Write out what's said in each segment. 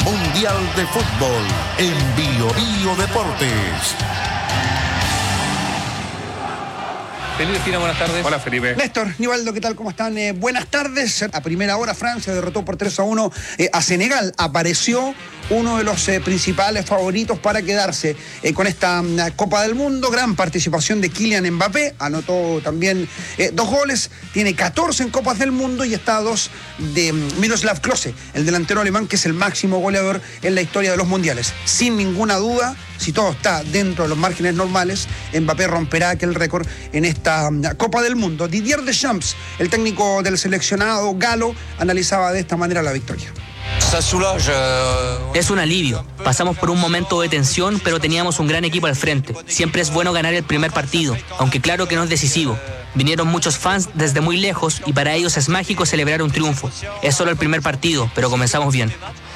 Mundial de Fútbol en Bio Deportes. Felipe Espina, buenas tardes. Hola, Felipe. Néstor, Nivaldo, ¿qué tal? ¿Cómo están? Buenas tardes. A primera hora Francia derrotó por 3-1 a Senegal. Apareció uno de los principales favoritos para quedarse con esta Copa del Mundo. Gran participación de Kylian Mbappé. Anotó también 2 goles. Tiene 14 en Copas del Mundo y está a 2 de Miroslav Klose, el delantero alemán, que es el máximo goleador en la historia de los mundiales. Sin ninguna duda, si todo está dentro de los márgenes normales, Mbappé romperá aquel récord en esta Copa del Mundo. Didier Deschamps, el técnico del seleccionado galo, analizaba de esta manera la victoria. Es un alivio. Pasamos por un momento de tensión, pero teníamos un gran equipo al frente. Siempre es bueno ganar el primer partido, aunque claro que no es decisivo. Vinieron muchos fans desde muy lejos y para ellos es mágico celebrar un triunfo. Es solo el primer partido, pero comenzamos bien.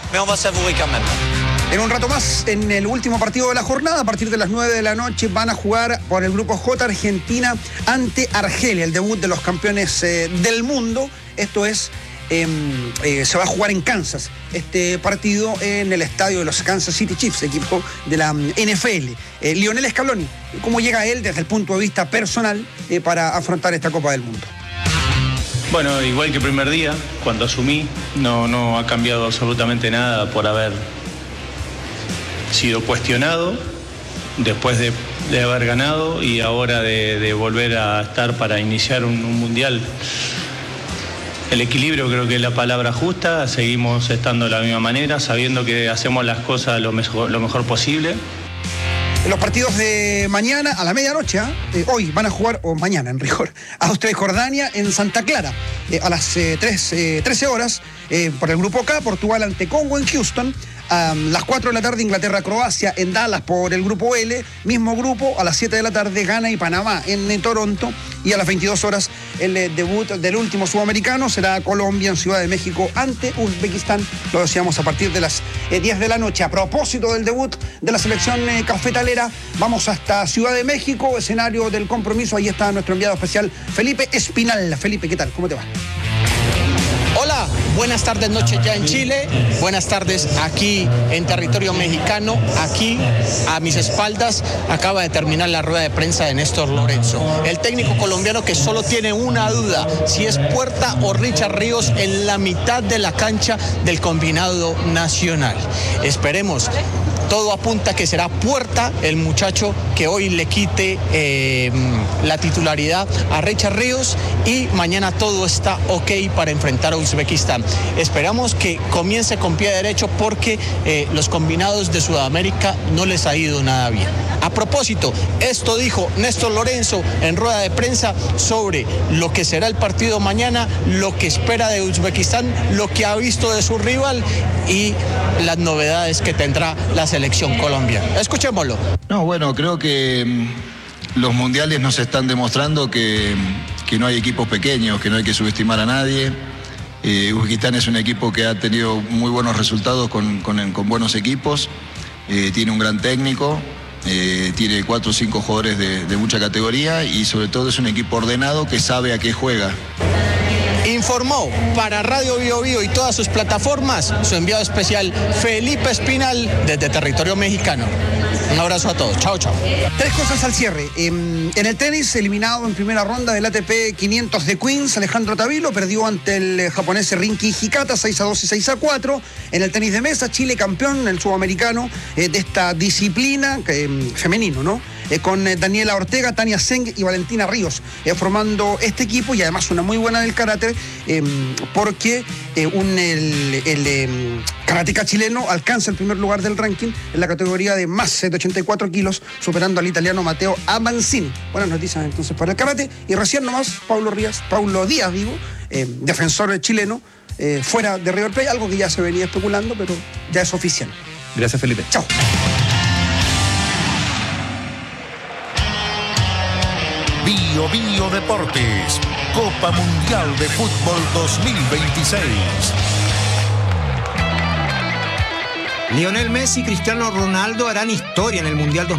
En un rato más, en el último partido de la jornada, a partir de las 9 de la noche, van a jugar por el grupo J Argentina ante Argelia, el debut de los campeones del mundo. Esto es, se va a jugar en Kansas, este partido en el estadio de los Kansas City Chiefs, equipo de la NFL. Lionel Scaloni, ¿cómo llega él desde el punto de vista personal para afrontar esta Copa del Mundo? Bueno, igual que el primer día, cuando asumí, no ha cambiado absolutamente nada por haber sido cuestionado después de haber ganado y ahora de volver a estar para iniciar un mundial. El equilibrio creo que es la palabra justa, seguimos estando de la misma manera, sabiendo que hacemos las cosas lo mejor posible. En los partidos de mañana a la medianoche, hoy van a jugar, o mañana en rigor, Austria y Jordania en Santa Clara. A las 13 horas, por el grupo K, Portugal ante Congo en Houston. A las 4 de la tarde, Inglaterra-Croacia en Dallas por el grupo L. Mismo grupo, a las 7 de la tarde, Ghana y Panamá en Toronto. Y a las 22 horas, el debut del último sudamericano será Colombia en Ciudad de México ante Uzbekistán. Lo decíamos a partir de las 10 de la noche. A propósito del debut de la selección cafetalera, vamos hasta Ciudad de México, escenario del compromiso. Ahí está nuestro enviado especial, Felipe Espinal. Felipe, ¿qué tal? ¿Cómo te va? Hola, buenas tardes, noches ya en Chile, buenas tardes aquí en territorio mexicano. Aquí a mis espaldas acaba de terminar la rueda de prensa de Néstor Lorenzo, el técnico colombiano que solo tiene una duda, si es Puerta o Richard Ríos en la mitad de la cancha del combinado nacional. Esperemos. Todo apunta que será Puerta el muchacho que hoy le quite la titularidad a Richard Ríos y mañana todo está ok para enfrentar a Uzbekistán. Esperamos que comience con pie derecho porque los combinados de Sudamérica no les ha ido nada bien. A propósito, esto dijo Néstor Lorenzo en rueda de prensa sobre lo que será el partido mañana, lo que espera de Uzbekistán, lo que ha visto de su rival y las novedades que tendrá la selección colombiana. Escuchémoslo. No, bueno, creo que los mundiales nos están demostrando que no hay equipos pequeños, que no hay que subestimar a nadie. Uzbekistán es un equipo que ha tenido muy buenos resultados con buenos equipos, tiene un gran técnico, tiene 4 o 5 jugadores de mucha categoría y sobre todo es un equipo ordenado que sabe a qué juega. Informó para Radio Bio Bio y todas sus plataformas su enviado especial Felipe Espinal desde territorio mexicano. Un abrazo a todos. Chao, chao. 3 cosas al cierre. En el tenis, eliminado en primera ronda del ATP 500 de Queens, Alejandro Tavilo perdió ante el japonés Rinki Hikata 6-2 y 6-4. En el tenis de mesa, Chile campeón, el sudamericano de esta disciplina, femenino, ¿no? Con Daniela Ortega, Tania Zeng y Valentina Ríos formando este equipo y además una muy buena del karate porque el karateca chileno alcanza el primer lugar del ranking en la categoría de más de 84 kilos, superando al italiano Matteo Avanzini. Buenas noticias entonces para el karate. Y recién nomás, Paulo Díaz, defensor chileno, fuera de River Plate, algo que ya se venía especulando, pero ya es oficial. Gracias, Felipe. Chao. Bio Deportes, Copa Mundial de Fútbol 2026. Lionel Messi y Cristiano Ronaldo harán historia en el Mundial 2026.